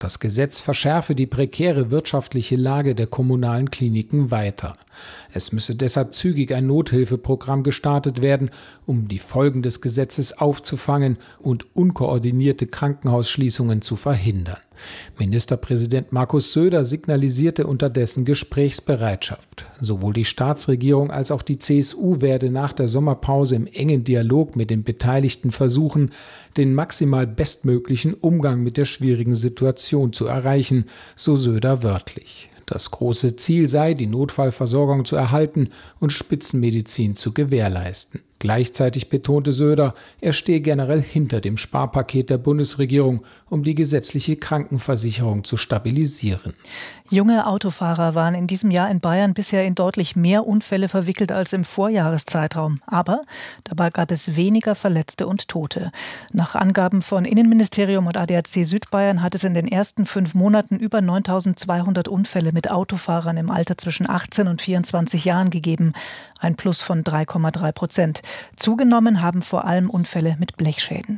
Das Gesetz verschärfe die prekäre wirtschaftliche Lage der kommunalen Kliniken weiter. Es müsse deshalb zügig ein Nothilfeprogramm gestartet werden, um die Folgen des Gesetzes aufzufangen und unkoordinierte Krankenhausschließungen zu verhindern. Ministerpräsident Markus Söder signalisierte unterdessen Gesprächsbereitschaft. Sowohl die Staatsregierung als auch die CSU werde nach der Sommerpause im engen Dialog mit den Beteiligten versuchen, den maximal bestmöglichen Umgang mit der schwierigen Situation zu erreichen, so Söder wörtlich. Das große Ziel sei, die Notfallversorgung zu erhalten und Spitzenmedizin zu gewährleisten. Gleichzeitig betonte Söder, er stehe generell hinter dem Sparpaket der Bundesregierung, um die gesetzliche Krankenversicherung zu stabilisieren. Junge Autofahrer waren in diesem Jahr in Bayern bisher in deutlich mehr Unfälle verwickelt als im Vorjahreszeitraum. Aber dabei gab es weniger Verletzte und Tote. Nach Angaben von Innenministerium und ADAC Südbayern hat es in den ersten 5 Monaten über 9.200 Unfälle mit Autofahrern im Alter zwischen 18 und 24 Jahren gegeben. Ein Plus von 3,3%. Zugenommen haben vor allem Unfälle mit Blechschäden.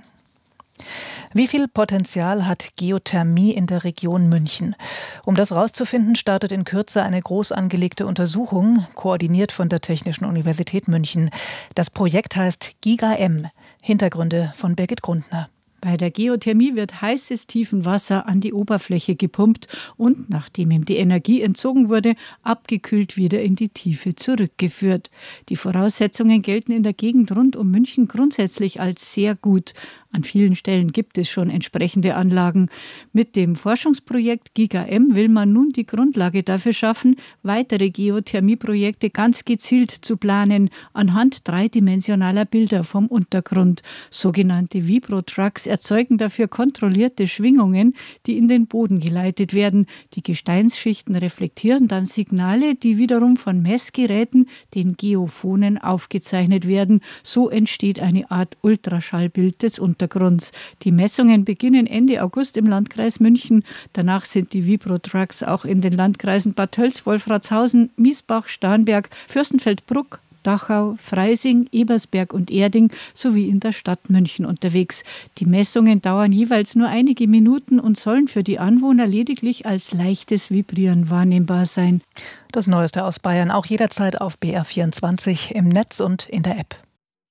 Wie viel Potenzial hat Geothermie in der Region München? Um das herauszufinden, startet in Kürze eine groß angelegte Untersuchung, koordiniert von der Technischen Universität München. Das Projekt heißt GigaM. Hintergründe von Birgit Grundner. Bei der Geothermie wird heißes Tiefenwasser an die Oberfläche gepumpt und, nachdem ihm die Energie entzogen wurde, abgekühlt wieder in die Tiefe zurückgeführt. Die Voraussetzungen gelten in der Gegend rund um München grundsätzlich als sehr gut. An vielen Stellen gibt es schon entsprechende Anlagen. Mit dem Forschungsprojekt GigaM will man nun die Grundlage dafür schaffen, weitere Geothermieprojekte ganz gezielt zu planen, anhand dreidimensionaler Bilder vom Untergrund. Sogenannte Vibrotrucks erzeugen dafür kontrollierte Schwingungen, die in den Boden geleitet werden. Die Gesteinsschichten reflektieren dann Signale, die wiederum von Messgeräten, den Geophonen, aufgezeichnet werden. So entsteht eine Art Ultraschallbild des Untergrunds. Die Messungen beginnen Ende August im Landkreis München. Danach sind die Vibrotrucks auch in den Landkreisen Bad Tölz, Wolfratshausen, Miesbach, Starnberg, Fürstenfeldbruck, Dachau, Freising, Ebersberg und Erding sowie in der Stadt München unterwegs. Die Messungen dauern jeweils nur einige Minuten und sollen für die Anwohner lediglich als leichtes Vibrieren wahrnehmbar sein. Das Neueste aus Bayern auch jederzeit auf BR24 im Netz und in der App.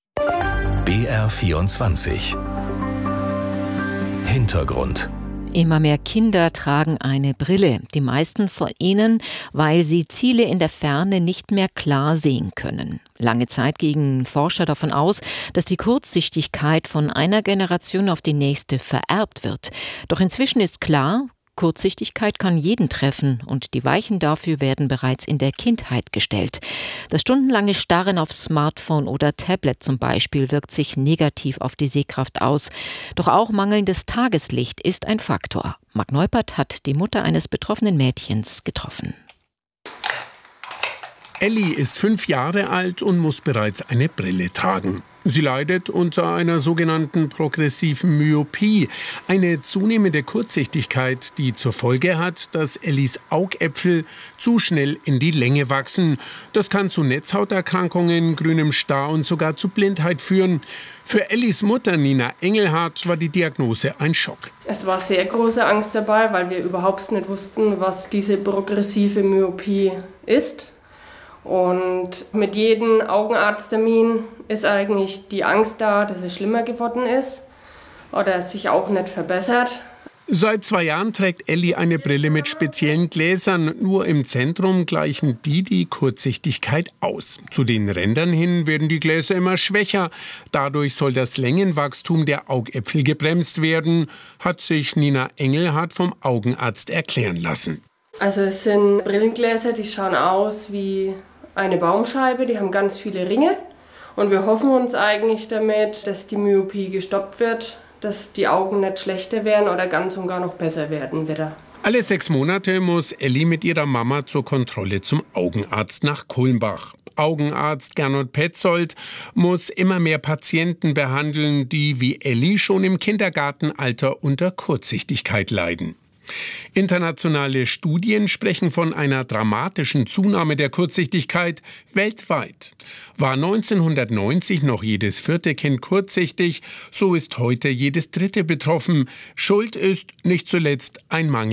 BR24 Hintergrund. Immer mehr Kinder tragen eine Brille. Die meisten von ihnen, weil sie Ziele in der Ferne nicht mehr klar sehen können. Lange Zeit gingen Forscher davon aus, dass die Kurzsichtigkeit von einer Generation auf die nächste vererbt wird. Doch inzwischen ist klar, Kurzsichtigkeit kann jeden treffen und die Weichen dafür werden bereits in der Kindheit gestellt. Das stundenlange Starren auf Smartphone oder Tablet zum Beispiel wirkt sich negativ auf die Sehkraft aus. Doch auch mangelndes Tageslicht ist ein Faktor. Marc Neupert hat die Mutter eines betroffenen Mädchens getroffen. Elli ist 5 Jahre alt und muss bereits eine Brille tragen. Sie leidet unter einer sogenannten progressiven Myopie, eine zunehmende Kurzsichtigkeit, die zur Folge hat, dass Ellis Augäpfel zu schnell in die Länge wachsen. Das kann zu Netzhauterkrankungen, grünem Star und sogar zu Blindheit führen. Für Ellis Mutter Nina Engelhardt war die Diagnose ein Schock. Es war sehr große Angst dabei, weil wir überhaupt nicht wussten, was diese progressive Myopie ist. Und mit jedem Augenarzttermin ist eigentlich die Angst da, dass es schlimmer geworden ist oder sich auch nicht verbessert. Seit 2 Jahren trägt Elli eine Brille mit speziellen Gläsern. Nur im Zentrum gleichen die Kurzsichtigkeit aus. Zu den Rändern hin werden die Gläser immer schwächer. Dadurch soll das Längenwachstum der Augäpfel gebremst werden, hat sich Nina Engelhardt vom Augenarzt erklären lassen. Also es sind Brillengläser, die schauen aus wie eine Baumscheibe, die haben ganz viele Ringe. Und wir hoffen uns eigentlich damit, dass die Myopie gestoppt wird, dass die Augen nicht schlechter werden oder ganz und gar noch besser werden wieder. Alle 6 Monate muss Elli mit ihrer Mama zur Kontrolle zum Augenarzt nach Kulmbach. Augenarzt Gernot Petzold muss immer mehr Patienten behandeln, die wie Elli schon im Kindergartenalter unter Kurzsichtigkeit leiden. Internationale Studien sprechen von einer dramatischen Zunahme der Kurzsichtigkeit weltweit. War 1990 noch jedes 4. Kind kurzsichtig, so ist heute jedes 3. betroffen. Schuld ist nicht zuletzt ein Mangel